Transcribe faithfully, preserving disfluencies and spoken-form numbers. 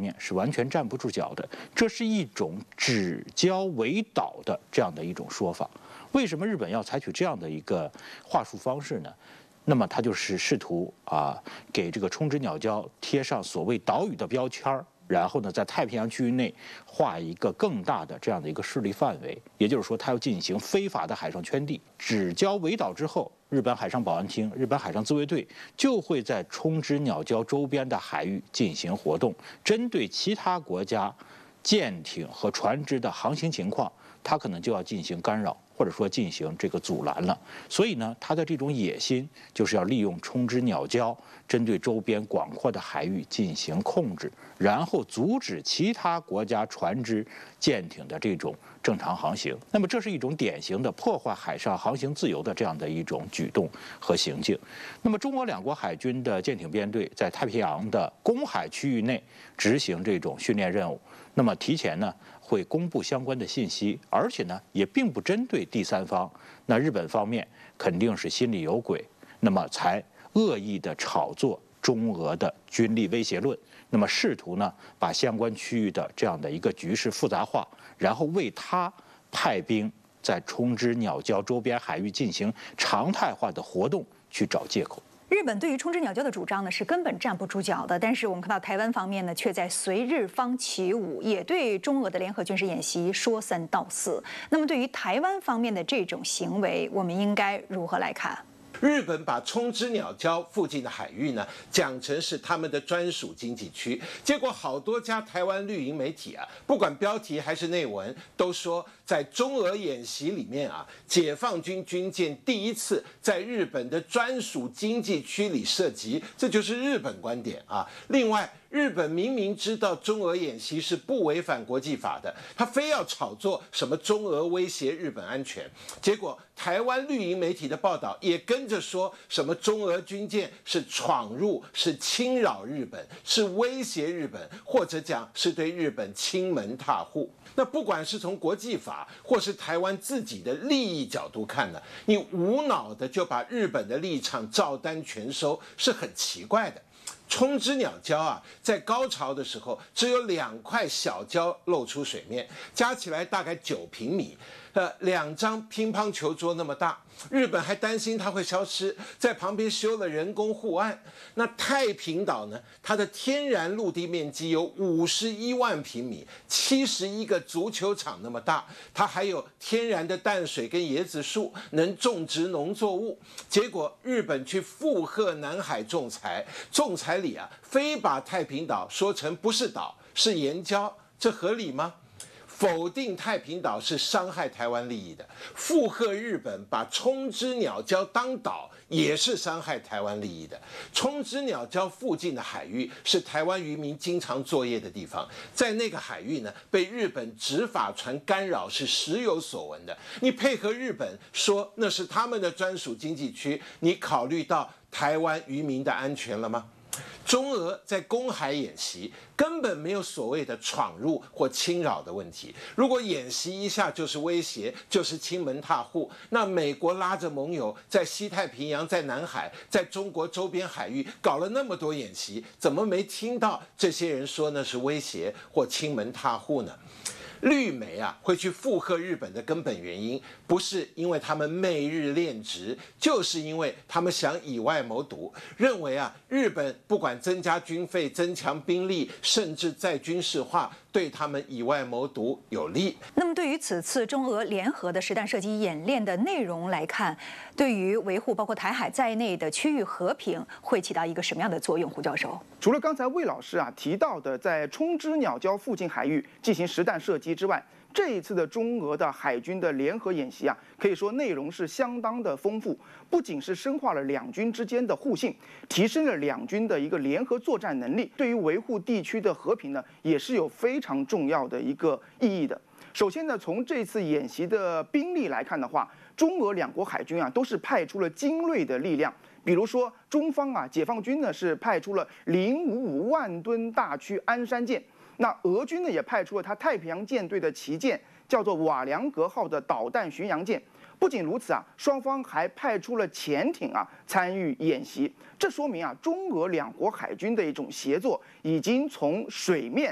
面是完全站不住脚的。这是一种只教为导的这样的一种说法。为什么日本要采取这样的一个话术方式呢？那么它就是试图啊给这个冲之鸟礁贴上所谓岛屿的标签儿。然后呢，在太平洋区域内画一个更大的这样的一个势力范围，也就是说，它要进行非法的海上圈地。只交围岛之后，日本海上保安厅、日本海上自卫队就会在冲之鸟礁周边的海域进行活动，针对其他国家舰艇和船只的航行情况，它可能就要进行干扰，或者说进行这个阻拦了。所以呢，它的这种野心就是要利用冲之鸟礁，针对周边广阔的海域进行控制，然后阻止其他国家船只、舰艇的这种正常航行。那么，这是一种典型的破坏海上航行自由的这样的一种举动和行径。那么，中俄两国海军的舰艇编队在太平洋的公海区域内执行这种训练任务。那么，提前呢会公布相关的信息，而且呢也并不针对第三方。那日本方面肯定是心里有鬼，那么才恶意的炒作中俄的军力威胁论，那么试图呢把相关区域的这样的一个局势复杂化，然后为他派兵在冲之鸟礁周边海域进行常态化的活动去找借口。 日本对于冲之鸟礁的主张呢是根本站不住脚的，但是我们看到台湾方面呢却在随日方起舞，也对中俄的联合军事演习说三道四。那么对于台湾方面的这种行为，我们应该如何来看？ 日本把冲之鸟礁附近的海域呢讲成是他们的专属经济区，结果好多家台湾绿营媒体啊，不管标题还是内文，都说在中俄演习里面啊，解放军军舰第一次在日本的专属经济区里射击，这就是日本观点啊。另外，日本明明知道中俄演习是不违反国际法的，他非要炒作什么中俄威胁日本安全，结果台湾绿营媒体的报道也跟着说什么中俄军舰是闯入、是侵扰日本、是威胁日本，或者讲是对日本亲门踏户。那不管是从国际法或是台湾自己的利益角度看呢，你无脑的就把日本的立场照单全收，是很奇怪的。冲之鸟礁啊，在高潮的时候只有两块小礁露出水面，加起来大概九平米，呃，两张乒乓球桌那么大。日本还担心它会消失，在旁边修了人工护岸。那太平岛呢？它的天然陆地面积有五十一万平米，七十一个足球场那么大。它还有天然的淡水跟椰子树，能种植农作物。结果日本去附和南海仲裁，仲裁里啊，非把太平岛说成不是岛，是岩礁，这合理吗？否定太平岛是伤害台湾利益的，附和日本把冲之鸟礁当岛也是伤害台湾利益的。冲之鸟礁附近的海域是台湾渔民经常作业的地方，在那个海域呢，被日本执法船干扰是时有所闻的。你配合日本说那是他们的专属经济区，你考虑到台湾渔民的安全了吗？中俄在公海演习根本没有所谓的闯入或侵扰的问题。如果演习一下就是威胁，就是亲门踏户，那美国拉着盟友在西太平洋、在南海、在中国周边海域搞了那么多演习，怎么没听到这些人说那是威胁或亲门踏户呢？绿媒啊会去附和日本的根本原因，不是因为他们媚日恋殖，就是因为他们想以外谋独，认为啊日本不管增加军费、增强兵力，甚至再军事化，对他们以外谋独有利。 那么，对于此次中俄联合的实弹射击演练的内容来看，对于维护包括台海在内的区域和平会起到一个什么样的作用？胡教授， 除了刚才魏老师啊提到的在冲之鸟礁附近海域进行实弹射击之外，这一次的中俄的海军的联合演习啊，可以说内容是相当的丰富，不仅是深化了两军之间的互信，提升了两军的一个联合作战能力，对于维护地区的和平呢，也是有非常重要的一个意义的。首先呢，从这次演习的兵力来看的话，中俄两国海军啊都是派出了精锐的力量。比如说，中方啊，解放军呢是派出了零五五万吨大驱鞍山舰，那俄军呢也派出了他太平洋舰队的旗舰，叫做瓦良格号的导弹巡洋舰。不仅如此啊，双方还派出了潜艇啊参与演习，这说明啊，中俄两国海军的一种协作已经从水面